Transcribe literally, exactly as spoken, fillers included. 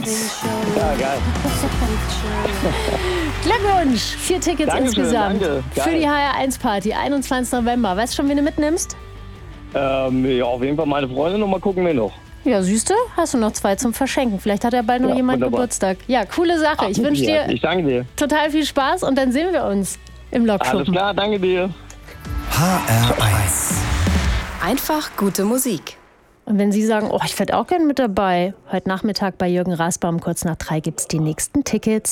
eins. Ja, geil. Glückwunsch! Vier Tickets Dankeschön, insgesamt danke. für Geil. die H R eins Party, einundzwanzigsten November. Weißt du schon, wen du mitnimmst? Ähm, ja, auf jeden Fall meine Freundin und mal gucken wir noch. Ja, siehst du, hast du noch zwei zum Verschenken. Vielleicht hat ja bald noch Ja, jemand wunderbar. Geburtstag. Ja, coole Sache. Ich Ach, wünsche ja, dir Ich danke dir. total viel Spaß und dann sehen wir uns im Alles Lokschuppen. klar, danke dir. H R eins. Einfach gute Musik. Und wenn Sie sagen, oh, ich werde auch gern mit dabei, heute Nachmittag bei Jürgen Rasbaum kurz nach drei gibt's die nächsten Tickets.